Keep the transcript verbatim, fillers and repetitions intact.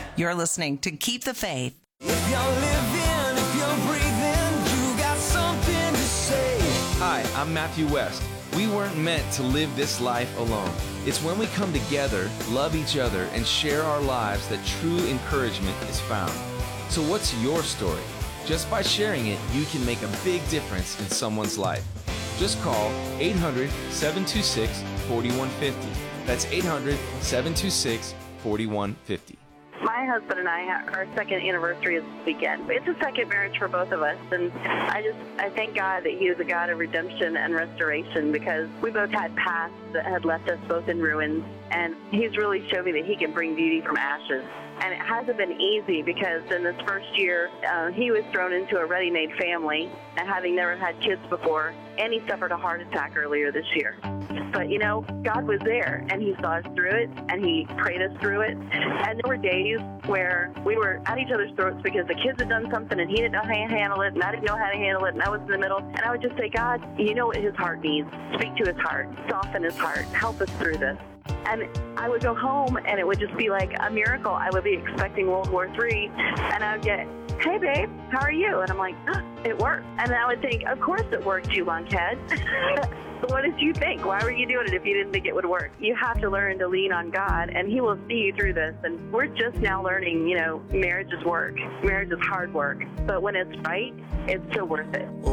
You're listening to Keep the Faith. If you're living, if you're breathing, you got something to say. Hi, I'm Matthew West. We weren't meant to live this life alone. It's when we come together, love each other, and share our lives that true encouragement is found. So what's your story? Just by sharing it, you can make a big difference in someone's life. Just call eight hundred, seven two six, four one five zero. That's eight hundred, seven two six, four one five zero. My husband and I, our second anniversary is this weekend. It's a second marriage for both of us, and I just, I thank God that He is a God of redemption and restoration, because we both had pasts that had left us both in ruins, and He's really showed me that He can bring beauty from ashes. And it hasn't been easy, because in this first year, uh, he was thrown into a ready-made family, and having never had kids before, and he suffered a heart attack earlier this year. But, you know, God was there, and He saw us through it, and He prayed us through it. And there were days where we were at each other's throats because the kids had done something, and he didn't know how to handle it, and I didn't know how to handle it, and I was in the middle. And I would just say, God, you know what his heart needs. Speak to his heart. Soften his heart. Help us through this. And I would go home, and it would just be like a miracle. I would be expecting World War Three, and I would get, hey, babe, how are you? And I'm like, oh, it worked. And I would think, of course it worked, you lunkhead. What did you think? Why were you doing it if you didn't think it would work? You have to learn to lean on God, and He will see you through this. And we're just now learning, you know, marriage is work. Marriage is hard work. But when it's right, it's so worth it.